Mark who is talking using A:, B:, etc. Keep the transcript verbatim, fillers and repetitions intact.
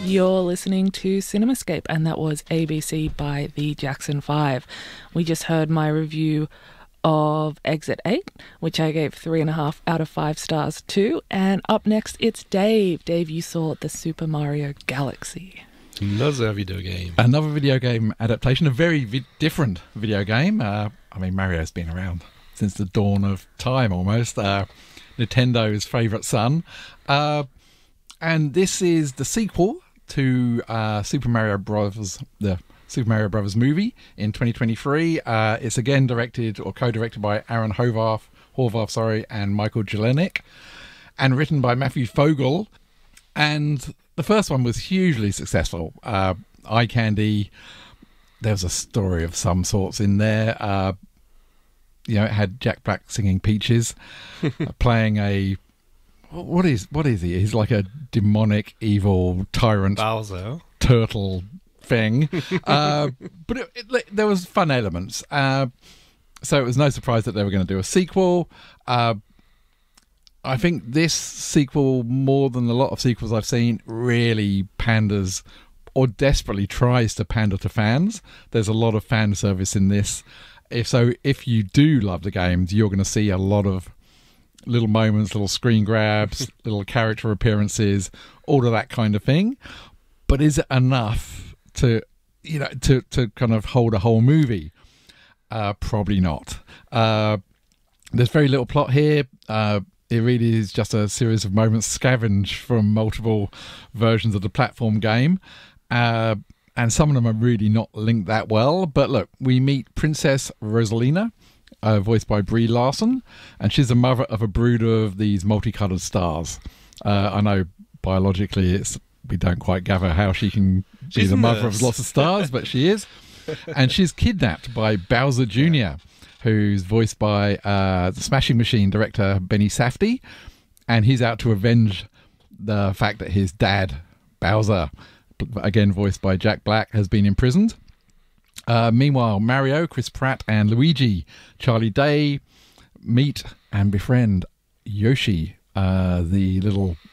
A: You're listening to CinemaScape, and that was A B C by the Jackson five. We just heard my review of Exit eight, which I gave three and a half out of five stars to. And up next, it's Dave. Dave, you saw the Super Mario Galaxy.
B: Another video game.
C: Another video game adaptation, a very vi- different video game. Uh, I mean, Mario's been around since the dawn of time, almost. Uh, Nintendo's favourite son. Uh, and this is the sequel to uh, Super Mario Bros., the Super Mario Bros. Movie in twenty twenty-three. Uh, it's again directed or co-directed by Aaron Horvath, Horvath, sorry, and Michael Jelenic, and written by Matthew Fogel. And the first one was hugely successful. Uh, eye candy. There was a story of some sorts in there. Uh, you know, it had Jack Black singing Peaches, uh, playing a what is what is he? He's like a demonic, evil tyrant
B: Bowser
C: turtle thing. uh, but it, it, there was fun elements. Uh, so it was no surprise that they were going to do a sequel. Uh, I think this sequel, more than a lot of sequels I've seen, really panders or desperately tries to pander to fans. There's a lot of fan service in this. If so, if you do love the games, you're going to see a lot of little moments, little screen grabs, little character appearances, all of that kind of thing. But is it enough to, you know, to, to kind of hold a whole movie? Uh, probably not. Uh, there's very little plot here. Uh, it really is just a series of moments scavenged from multiple versions of the platform game. Uh, and some of them are really not linked that well. But look, we meet Princess Rosalina, uh, voiced by Brie Larson, and she's the mother of a brood of these multicolored stars. Uh, I know biologically it's we don't quite gather how she can be
B: She's
C: the
B: a
C: mother
B: nurse.
C: of lots of stars, but she is. And she's kidnapped by Bowser Junior, who's voiced by uh, the Smashing Machine director Benny Safdie, and he's out to avenge the fact that his dad, Bowser, again voiced by Jack Black, has been imprisoned. Uh, meanwhile, Mario, Chris Pratt, and Luigi, Charlie Day, meet and befriend Yoshi, uh, the little